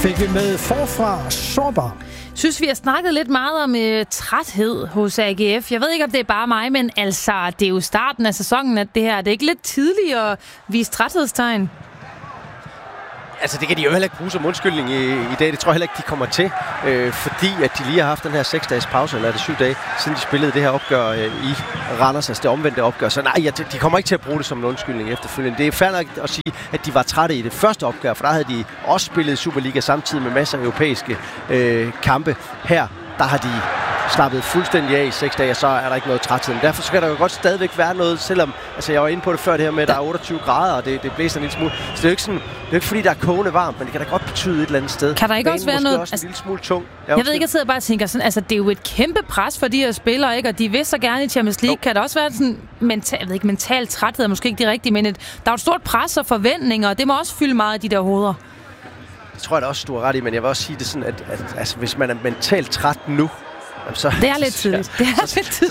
fik vi med forfra Sårbar. Synes vi har snakket lidt meget om træthed hos AGF. Jeg ved ikke, om det er bare mig, men altså, det er jo starten af sæsonen, at det her er det ikke lidt tidligt at vise træthedstegn? Altså, det kan de jo heller ikke bruge som undskyldning i dag. Det tror jeg heller ikke, de kommer til, fordi at de lige har haft den her 6-dages pause, eller er det 7 dage, siden de spillede det her opgør i Randers, altså det omvendte opgør. Så nej, de kommer ikke til at bruge det som en undskyldning efterfølgende. Det er fair nok at sige, at de var trætte i det første opgør, for der havde de også spillet Superliga samtidig med masser af europæiske kampe. Her, der har de slappet fuldstændig af i 6 dage, og så er der ikke noget træthed. Men derfor skal der jo godt stadigvæk være noget, selvom altså jeg var inde på det før det her med, at der er 28 grader, og det blæser en lille smule. Så det er jo ikke sådan, det er ikke fordi, der er kogende varmt, men det kan da godt betyde et eller andet sted. Kan der ikke også være noget? Også en lille smule tung. Jeg ved ikke, jeg sidder bare og tænker sådan, altså det er jo et kæmpe pres for de her spillere, ikke? Og de vil så gerne i Champions League. Kan der også være sådan mental træthed, måske ikke det rigtige, men der er jo et stort pres og forventninger, og det må også fylde meget af de der hoveder. Det tror jeg da også, du har ret i, men jeg vil også sige det sådan, at altså, hvis man er mentalt træt nu, så, det er lidt tidligt. Så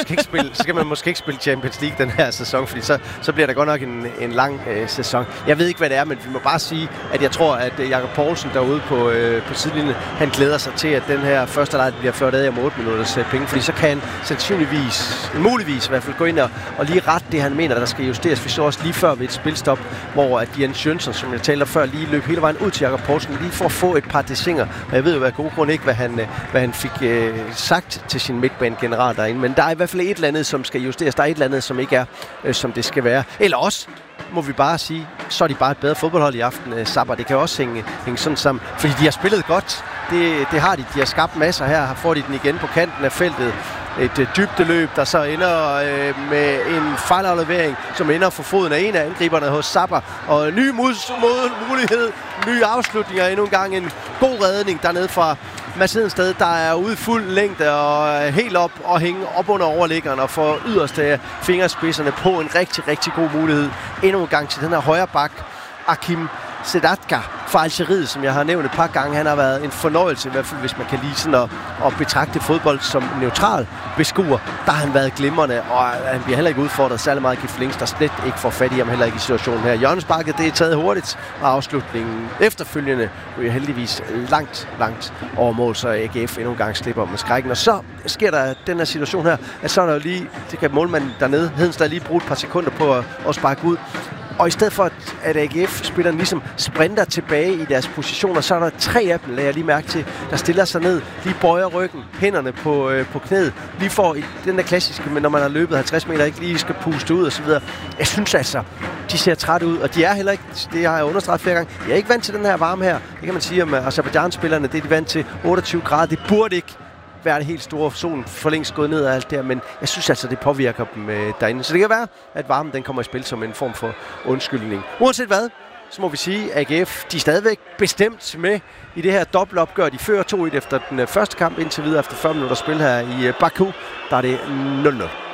skal man måske ikke spille Champions League den her sæson, fordi så bliver der godt nok en lang sæson. Jeg ved ikke, hvad det er, men vi må bare sige, at jeg tror, at Jakob Poulsen derude på sidelinjen, han glæder sig til, at den her første leg bliver ført af om 8 minutters penge, fordi så kan han muligvis i hvert fald gå ind og lige rette det, han mener, der skal justeres. Vi så også lige før ved et spilstop, hvor at Jens Jønsson, som jeg talte før, lige løb hele vejen ud til Jakob Poulsen, lige for at få et par desinger. Og jeg ved jo af god grund ikke, hvad han fik sagt til sin midtbanegeneral derinde, men der er i hvert fald et eller andet, som skal justeres. Der er et eller andet, som ikke er, som det skal være. Eller også, må vi bare sige, så er de bare et bedre fodboldhold i aften, Sabah. Det kan også hænge sådan sammen, fordi de har spillet godt. Det har de. De har skabt masser her. Har får de den igen på kanten af feltet. Et dybdeløb, der så ender med en fejlaflevering, som ender for foden af en af angriberne hos Sabah. Og ny mulighed, nye afslutninger, endnu en gang en god redning dernede fra Mads Hedensted, der er ude i fuld længde og helt op og hænge op under overliggeren og får yderste fingerspidserne på en rigtig, rigtig god mulighed. Endnu en gang til den her højre bak, Akim Sedatka fra Algeriet, som jeg har nævnt et par gange. Han har været en fornøjelse, i hvert fald hvis man kan lide sådan at betragte fodbold som neutral beskuer. Der har han været glimrende, og han bliver heller ikke udfordret særlig meget af Gif Links, der slet ikke får fat i ham, heller ikke i situationen her. Hjørnesparket, det er taget hurtigt, og afslutningen efterfølgende er heldigvis langt over mål, så AGF endnu en gang slipper med skrækken. Og så sker der den her situation her, at så er der jo lige, det kan målmanden dernede, Hedensted lige bruge et par sekunder på at sparke ud. Og i stedet for, at AGF-spillerne ligesom sprinter tilbage i deres positioner, så er der 3 af dem, lader jeg lige mærke til, der stiller sig ned, lige bøjer ryggen, hænderne på knæet, lige får den der klassiske, men når man har løbet 50 meter, ikke lige skal puste ud og så videre. Jeg synes altså, de ser trætte ud, og de er heller ikke, det har jeg understreget flere gange, de er ikke vant til den her varme her. Det kan man sige om Aserbajdsjan-spillerne, det er de vant til 28 grader, det burde ikke være det helt store. Solen for længst gået ned og alt der, men jeg synes altså, det påvirker dem derinde. Så det kan være, at varmen den kommer i spil som en form for undskyldning. Uanset hvad, så må vi sige, at AGF, de er stadigvæk bestemt med i det her dobbeltopgør. De fører 2-1 efter den første kamp, indtil videre efter 40 minutter spil her i Baku. Der er det 0-0.